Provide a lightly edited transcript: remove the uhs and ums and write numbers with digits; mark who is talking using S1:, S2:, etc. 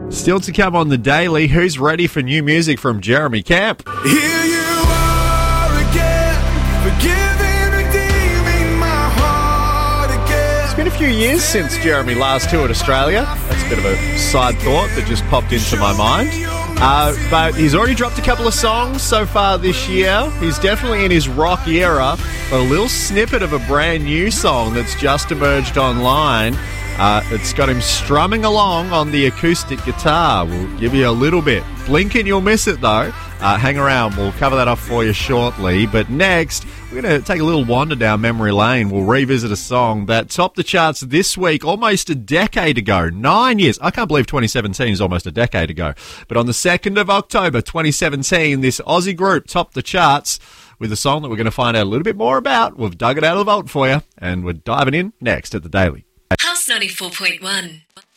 S1: Still to come on the Daily, who's ready for new music from Jeremy Camp?
S2: Here you are again, forgiving, redeeming my heart again.
S1: It's been a few years since Jeremy last toured Australia. That's a bit of a side thought that just popped into my mind. But he's already dropped a couple of songs so far this year. He's definitely in his rock era. But a little snippet of a brand new song that's just emerged online. It's got him strumming along on the acoustic guitar. We'll give you a little bit. Blink and you'll miss it, though. Hang around. We'll cover that off for you shortly. But next, we're going to take a little wander down memory lane. We'll revisit a song that topped the charts this week almost a decade ago. 9 years. I can't believe 2017 is almost a decade ago. But on the 2nd of October 2017, this Aussie group topped the charts with a song that we're going to find out a little bit more about. We've dug it out of the vault for you, and we're diving in next at the Daily.
S3: House 94.1.